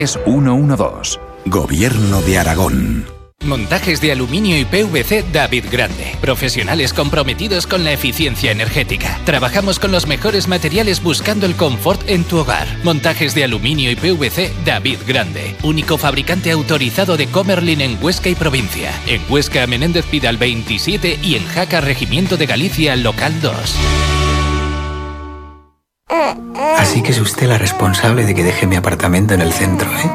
Es 112. Gobierno de Aragón. Montajes de aluminio y PVC David Grande. Profesionales comprometidos con la eficiencia energética. Trabajamos con los mejores materiales buscando el confort en tu hogar. Montajes de aluminio y PVC David Grande. Único fabricante autorizado de Comerlin en Huesca y provincia. En Huesca, Menéndez Pidal 27 y en Jaca, Regimiento de Galicia, local 2. Así que es usted la responsable de que deje mi apartamento en el centro, ¿eh?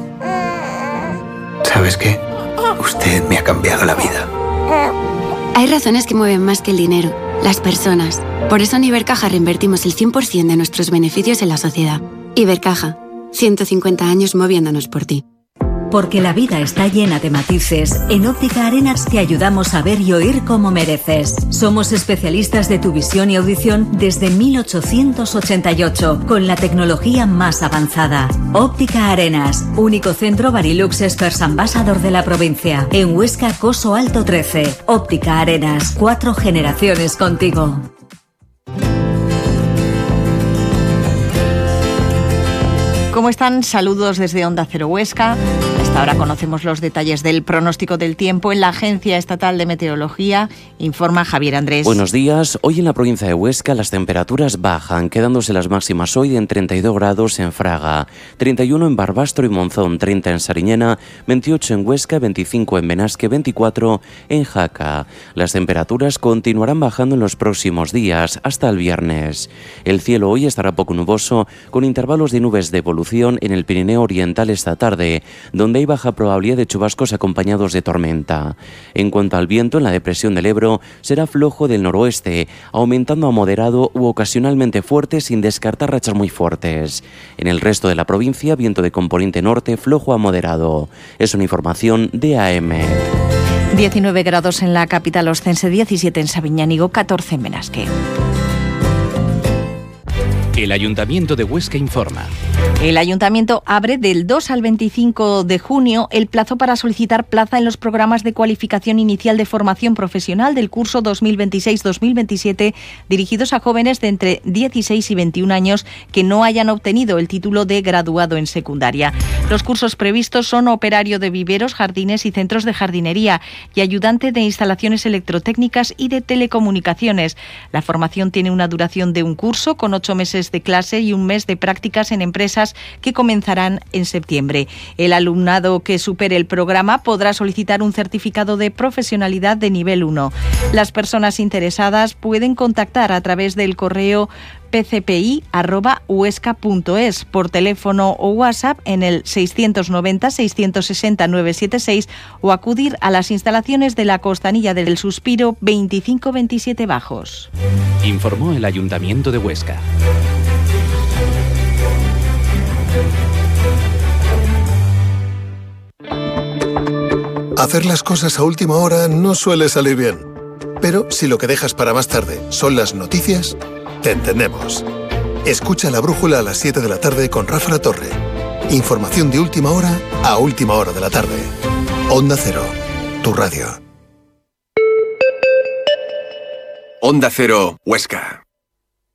¿Sabes qué? Usted me ha cambiado la vida. Hay razones que mueven más que el dinero, las personas. Por eso en Ibercaja reinvertimos el 100% de nuestros beneficios en la sociedad. Ibercaja, 150 años moviéndonos por ti. Porque la vida está llena de matices, en Óptica Arenas te ayudamos a ver y oír como mereces. Somos especialistas de tu visión y audición desde 1888, con la tecnología más avanzada. Óptica Arenas, único centro Varilux Experts Ambassador de la provincia. En Huesca, Coso Alto 13. Óptica Arenas, 4 generaciones contigo. ¿Cómo están? Saludos desde Onda Cero Huesca. Hasta ahora conocemos los detalles del pronóstico del tiempo en la Agencia Estatal de Meteorología. Informa Javier Andrés. Buenos días. Hoy en la provincia de Huesca las temperaturas bajan, quedándose las máximas hoy en 32 grados en Fraga, 31 en Barbastro y Monzón, 30 en Sariñena, 28 en Huesca, 25 en Benasque, 24 en Jaca. Las temperaturas continuarán bajando en los próximos días, hasta el viernes. El cielo hoy estará poco nuboso, con intervalos de nubes de evolución en el Pirineo Oriental esta tarde, donde hay baja probabilidad de chubascos acompañados de tormenta. En cuanto al viento, en la depresión del Ebro será flojo del noroeste, aumentando a moderado u ocasionalmente fuerte sin descartar rachas muy fuertes. En el resto de la provincia, viento de componente norte flojo a moderado. Es una información de AEMET. 19 grados en la capital oscense, 17 en Sabiñánigo, 14 en Benasque. El Ayuntamiento de Huesca informa. El Ayuntamiento abre del 2 al 25 de junio el plazo para solicitar plaza en los programas de cualificación inicial de formación profesional del curso 2026-2027 dirigidos a jóvenes de entre 16 y 21 años que no hayan obtenido el título de graduado en secundaria. Los cursos previstos son operario de viveros, jardines y centros de jardinería y ayudante de instalaciones electrotécnicas y de telecomunicaciones. La formación tiene una duración de un curso con 8 meses de clase y un mes de prácticas en empresas que comenzarán en septiembre. El alumnado que supere el programa podrá solicitar un certificado de profesionalidad de nivel 1. Las personas interesadas pueden contactar a través del correo pcpi@huesca.es, por teléfono o WhatsApp en el 690-660-976 o acudir a las instalaciones de la Costanilla del Suspiro 2527 Bajos. Informó el Ayuntamiento de Huesca. Hacer las cosas a última hora no suele salir bien. Pero si lo que dejas para más tarde son las noticias, te entendemos. Escucha La Brújula a las 7 de la tarde con Rafa La Torre. Información de última hora a última hora de la tarde. Onda Cero, tu radio. Onda Cero, Huesca.